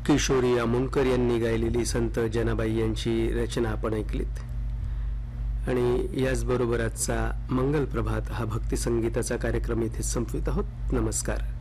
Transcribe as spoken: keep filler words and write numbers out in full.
किशोरी आमोणकर यांनी गायलेली संत जनाबाई यांची रचना आपण ऐकलीत. आणि याचबरोबर आजचा मंगल प्रभात हा भक्ती संगीताचा कार्यक्रम इथे संपवित आहोत. नमस्कार.